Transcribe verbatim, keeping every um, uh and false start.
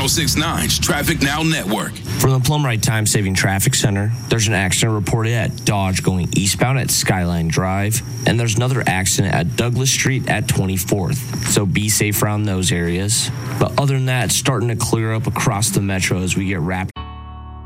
six nine's Traffic Now Network. From the Plum Ride Time Saving Traffic Center, there's an accident reported at Dodge going eastbound at Skyline Drive, and there's another accident at Douglas Street at twenty-fourth. So be safe around those areas. But other than that, it's starting to clear up across the metro as we get wrapped.